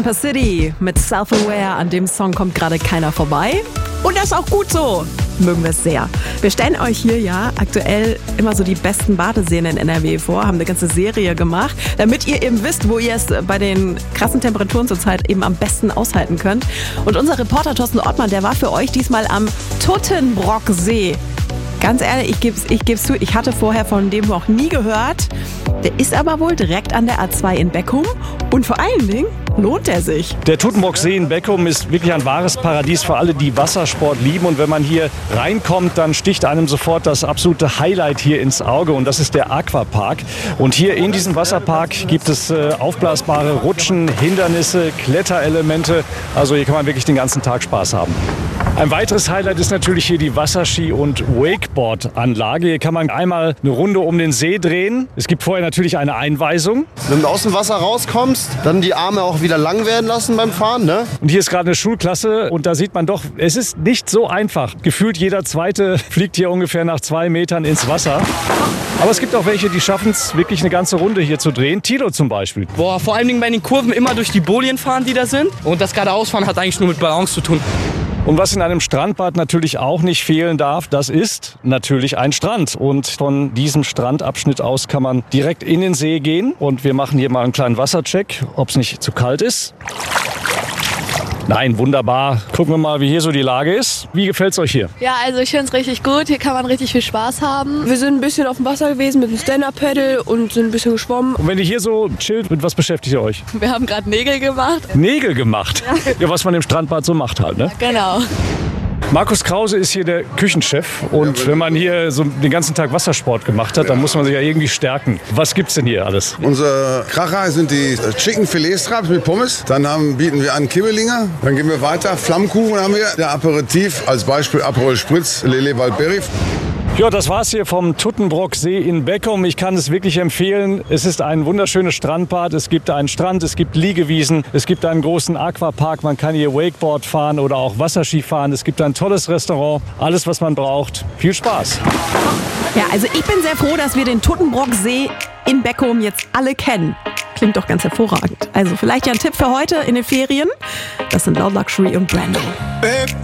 City mit Self-Aware, an dem Song kommt gerade keiner vorbei. Und das ist auch gut so. Mögen wir es sehr. Wir stellen euch hier ja aktuell immer so die besten Badeseen in NRW vor, haben eine ganze Serie gemacht, damit ihr eben wisst, wo ihr es bei den krassen Temperaturen zurzeit eben am besten aushalten könnt. Und unser Reporter Thorsten Ortmann, der war für euch diesmal am Tottenbrocksee. Ganz ehrlich, ich geb's zu, ich hatte vorher von dem noch nie gehört. Der ist aber wohl direkt an der A2 in Beckum und vor allen Dingen lohnt er sich. Der Tottenbrocksee in Beckum ist wirklich ein wahres Paradies für alle, die Wassersport lieben. Und wenn man hier reinkommt, dann sticht einem sofort das absolute Highlight hier ins Auge. Und das ist der Aquapark. Und hier in diesem Wasserpark gibt es aufblasbare Rutschen, Hindernisse, Kletterelemente. Also hier kann man wirklich den ganzen Tag Spaß haben. Ein weiteres Highlight ist natürlich hier die Wasserski- und Wakeboard-Anlage. Hier kann man einmal eine Runde um den See drehen. Es gibt vorher natürlich eine Einweisung. Wenn du aus dem Wasser rauskommst, dann die Arme auch wieder lang werden lassen beim Fahren, ne? Und hier ist gerade eine Schulklasse und da sieht man doch, es ist nicht so einfach. Gefühlt jeder Zweite fliegt hier ungefähr nach 2 Metern ins Wasser. Aber es gibt auch welche, die schaffen es wirklich eine ganze Runde hier zu drehen. Tilo zum Beispiel. Boah, vor allen Dingen bei den Kurven immer durch die Bolien fahren, die da sind. Und das geradeausfahren hat eigentlich nur mit Balance zu tun. Und was in einem Strandbad natürlich auch nicht fehlen darf, das ist natürlich ein Strand. Und von diesem Strandabschnitt aus kann man direkt in den See gehen. Und wir machen hier mal einen kleinen Wassercheck, ob es nicht zu kalt ist. Nein, wunderbar. Gucken wir mal, wie hier so die Lage ist. Wie gefällt's euch hier? Ja, also ich finde es richtig gut. Hier kann man richtig viel Spaß haben. Wir sind ein bisschen auf dem Wasser gewesen mit dem Stand-Up-Paddle und sind ein bisschen geschwommen. Und wenn ihr hier so chillt, mit was beschäftigt ihr euch? Wir haben gerade Nägel gemacht. Nägel gemacht? Ja, was man im Strandbad so macht halt, ne? Genau. Markus Krause ist hier der Küchenchef und wenn man hier so den ganzen Tag Wassersport gemacht hat, dann muss man sich ja irgendwie stärken. Was gibt's denn hier alles? Unser Kracher sind die Chicken Filetstraps mit Pommes. Dann bieten wir an Kibbelinger. Dann gehen wir weiter. Flammkuchen haben wir. Der Aperitif, als Beispiel Aperol Spritz, Lele Valperi. Ja, das war's hier vom Tottenbrocksee in Beckum. Ich kann es wirklich empfehlen. Es ist ein wunderschönes Strandbad. Es gibt einen Strand, es gibt Liegewiesen, es gibt einen großen Aquapark. Man kann hier Wakeboard fahren oder auch Wasserski fahren. Es gibt ein tolles Restaurant. Alles, was man braucht. Viel Spaß. Ja, also ich bin sehr froh, dass wir den Tottenbrocksee in Beckum jetzt alle kennen. Klingt doch ganz hervorragend. Also vielleicht ja ein Tipp für heute in den Ferien. Das sind Loud Luxury und Brando.